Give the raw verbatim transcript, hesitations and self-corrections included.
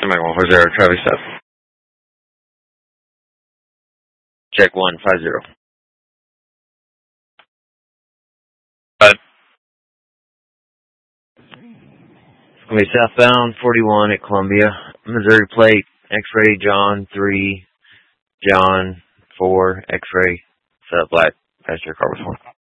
Mike one four zero, Travis South. Check one five zero. Five. It's going to be southbound forty-one at Columbia, Missouri plate, X-ray John three, John four, X-ray, set black, passenger car with one.